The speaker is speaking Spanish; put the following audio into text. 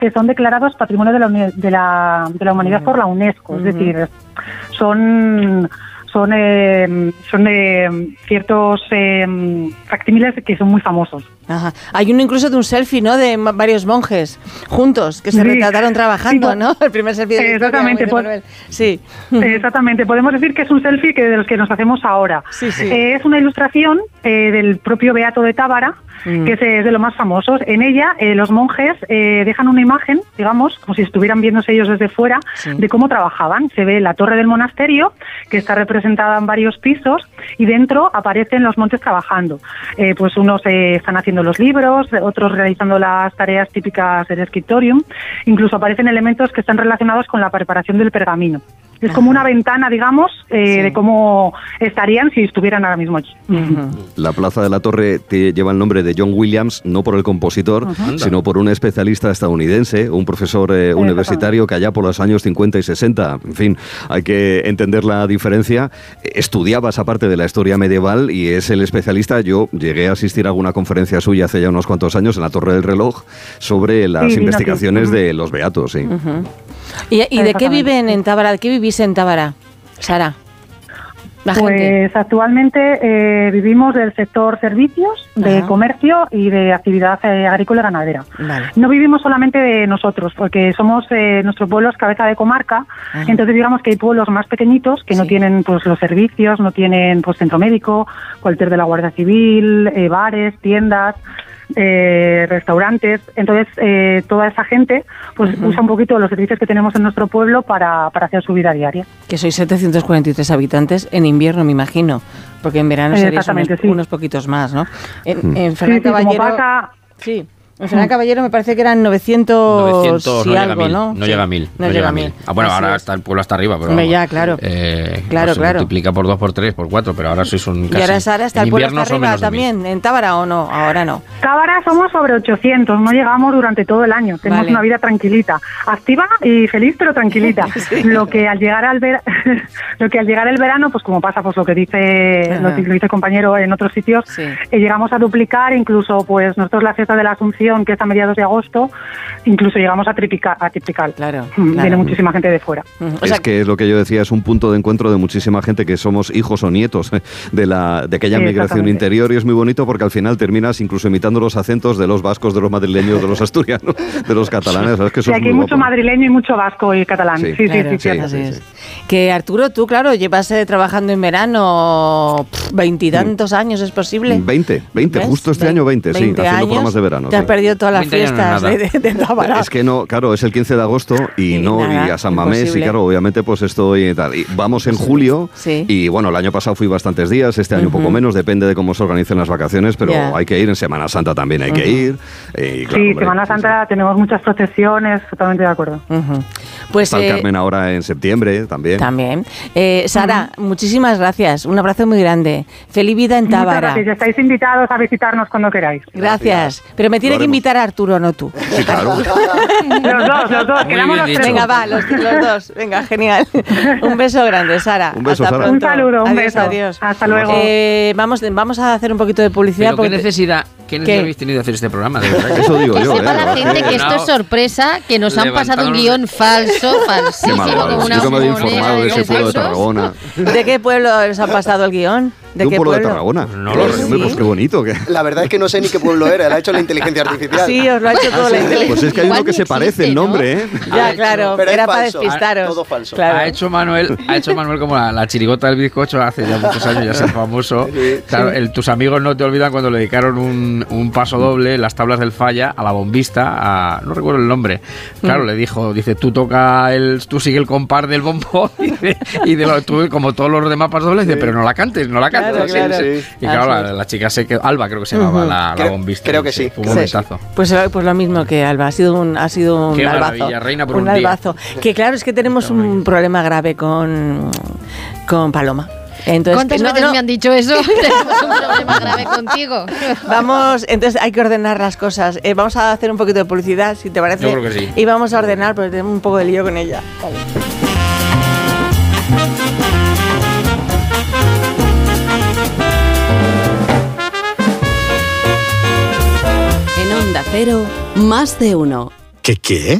que son declarados Patrimonio de la Humanidad por la UNESCO. Es decir, son ciertos factímiles que son muy famosos. Ajá. Hay uno incluso de un selfie, ¿no? De varios monjes juntos que se retrataron trabajando, ¿no? El primer selfie de exactamente, Manuel. Sí. Exactamente. Podemos decir que es un selfie de los que nos hacemos ahora. Sí. Es una ilustración del propio Beato de Tábara, que es de los más famosos. En ella, los monjes dejan una imagen, digamos, como si estuvieran viéndose ellos desde fuera, de cómo trabajaban. Se ve la torre del monasterio, que está representada en varios pisos, y dentro aparecen los monjes trabajando. Pues unos están haciendo los libros, otros realizando las tareas típicas del scriptorium. Incluso aparecen elementos que están relacionados con la preparación del pergamino. Es como una ventana, digamos, de cómo estarían si estuvieran ahora mismo allí. La Plaza de la Torre lleva el nombre de John Williams, no por el compositor, sino por un especialista estadounidense, un profesor universitario que allá por los años 50 y 60, en fin, hay que entender la diferencia. Estudiaba esa parte de la historia medieval y es el especialista. Yo llegué a asistir a alguna conferencia suya hace ya unos cuantos años en la Torre del Reloj sobre las investigaciones de los beatos. Sí. ¿Y de qué viven en Tábara? ¿De qué vivís en Tábara, Sara? Pues actualmente vivimos del sector servicios, de comercio y de actividad agrícola y ganadera. Vale. No vivimos solamente de nosotros, porque somos nuestro pueblo es cabeza de comarca. Entonces digamos que hay pueblos más pequeñitos que no tienen pues los servicios, no tienen pues centro médico, cuartel de la Guardia Civil, bares, tiendas, restaurantes. Entonces toda esa gente pues usa un poquito los servicios que tenemos en nuestro pueblo para hacer su vida diaria. Que sois 743 habitantes en invierno, me imagino, porque en verano seréis unos poquitos más, ¿no? En Ferran Caballero... En Ferran Caballero me parece que eran 900 y no algo, ¿no? No llega a 1000. No llega a 1000. Bueno, así ahora es. está el pueblo hasta arriba. Pero hombre, ya, claro. Se multiplica por 2, por 3, por 4, pero ahora sois un casi... Y ahora, Sara, ¿está el pueblo hasta arriba también? ¿En Tábara o no? Ahora no. Tábara somos sobre 800, no llegamos durante todo el año. Tenemos una vida tranquilita. Activa y feliz, pero tranquilita. Lo que al llegar el verano, pues como pasa, pues lo que dice lo dice el compañero en otros sitios, llegamos a duplicar, incluso pues nosotros la fiesta de la Asunción, que es a mediados de agosto, incluso llegamos a triplicar. Claro. Viene muchísima gente de fuera. Es que es lo que yo decía, es un punto de encuentro de muchísima gente que somos hijos o nietos de aquella migración interior, y es muy bonito porque al final terminas incluso imitando los acentos de los vascos, de los madrileños, de los asturianos, de los catalanes. ¿Sabes? Que eso aquí hay mucho madrileño y mucho vasco y catalán. Sí, cierto. Que Arturo, tú, claro, llevas trabajando en verano 20 y tantos años, ¿es posible? 20, justo este año 20, haciendo programas de verano. Te has perdido todas las fiestas de Tábara. Es que no, claro, es el 15 de agosto y a San Mamés, y claro, obviamente pues estoy y tal. Y vamos en julio, y bueno, el año pasado fui bastantes días, este año un poco menos, depende de cómo se organicen las vacaciones, pero hay que ir, en Semana Santa también hay que ir. Y claro, hombre, Semana Santa tenemos muchas procesiones, totalmente de acuerdo. Pues está el Carmen ahora en septiembre también. Sara, muchísimas gracias, un abrazo muy grande. Feliz vida en Tábara. Muchas gracias, estáis invitados a visitarnos cuando queráis. Gracias. Pero me tiene que invitar a Arturo, no tú. Sí, claro. Los dos, quedamos los tres. Venga, va, los dos. Venga, genial. Un beso grande, Sara. Un beso, hasta Sara. pronto. Un saludo, un beso. Adiós. Hasta luego. Vamos a hacer un poquito de publicidad. ¿Pero qué necesidad habéis tenido de hacer este programa? De verdad, eso digo que yo. Sepa la gente que esto es sorpresa, que nos han pasado un guión falsísimo. Yo que me había informado de ese pueblo de Tarragona. ¿De qué pueblo os ha pasado el guión? ¿De qué pueblo de Tarragona? No lo sé. Pues qué bonito. La verdad es que no sé ni qué pueblo era, lo ha hecho la inteligencia artificial. Sí, os lo ha hecho todo la inteligencia. Pues es que hay uno que se parece el nombre, ¿eh? Ya, claro, pero era para falso, despistaros. todo falso. Claro. Ha hecho Manuel como la chirigota del bizcocho hace ya muchos años, ya es famoso. Claro, tus amigos no te olvidan cuando le dedicaron un paso doble, las tablas del Falla, a la bombista, no recuerdo el nombre. Claro, le dice, tú sigue el compás del bombo y tú, como todos los demás pasos dobles, dice, pero no la cantes. Claro. Y claro, la chica se quedó, Alba creo que se llamaba la bombista. Creo que sí. Fue un momentazo. Pues lo mismo que Alba, ha sido un Qué albazo. maravilla, reina por un un albazo. día. Que claro, es que tenemos un problema grave con Paloma. Entonces, ¿cuántas veces me han dicho eso? Tenemos un problema grave contigo. Entonces hay que ordenar las cosas. Vamos a hacer un poquito de publicidad, si te parece. Yo creo que sí. Y vamos a ordenar, porque tenemos un poco de lío con ella. Vale. En Onda Cero, Más de Uno. ¿Qué qué?